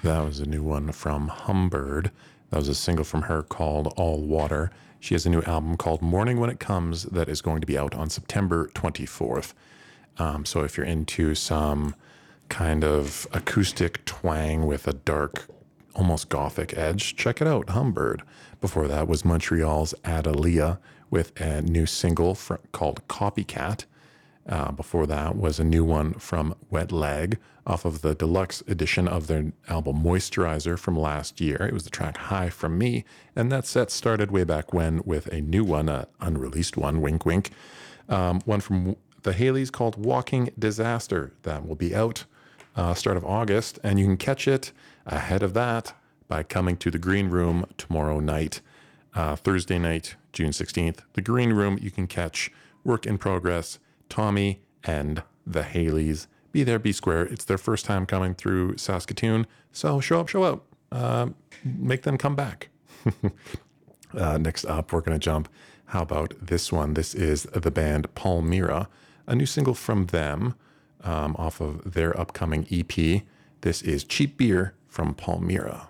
That was a new one from Humbird. That was a single from her called All Water. She has a new album called Morning When It Comes that is going to be out on September 24th. So if you're into some kind of acoustic twang with a dark, almost gothic edge, check it out, Humbird. Before that was Montreal's Adalia with a new single called Copycat. Before that was a new one from Wet Leg off of the deluxe edition of their album Moisturizer from last year. It was the track High From Me, and that set started way back when with a new one, an unreleased one, wink wink, one from the Haleys called Walking Disaster. That will be out start of August, and you can catch it ahead of that by coming to the Green Room tomorrow night, Thursday night, June 16th. The Green Room, you can catch Work in Progress, Tommy, and the Haleys. Be there, be square. It's their first time coming through Saskatoon, so show up, show out. Make them come back. Next up, we're going to jump. How about this one? This is the band Palmyra, a new single from them off of their upcoming EP. This is Cheap Beer from Palmyra.